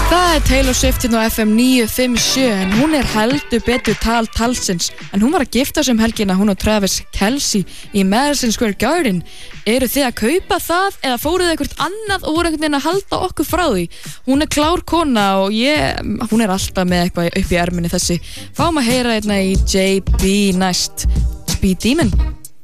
Það Taylor Swift hérna á FM 957 en hún heldur betur talsins en hún var að gifta sig helgina hún og Travis Kelce í Madison Square Garden. Eru þið að kaupa það eða fóruð þið eitthvað annað og voru einhvern veginn að halda okkur frá því? Hún klár kona og hún alltaf með eitthvað upp í erminni þessi. Fáum að heyra hérna í JB næst Speed Demon.